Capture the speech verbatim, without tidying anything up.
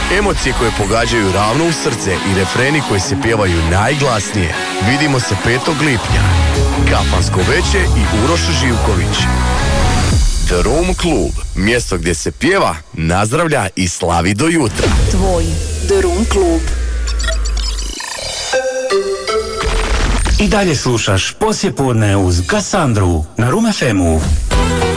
Emocije koje pogađaju ravno u srce i refreni koji se pjevaju najglasnije. Vidimo se petog lipnja. Kafansko veće i Uroš Živković. The Room Club, mjesto gdje se pjeva, nazdravlja i slavi do jutra. Tvoj The Room Club. I dalje slušaš Poslijepodne uz Kassandru na Room F M-u.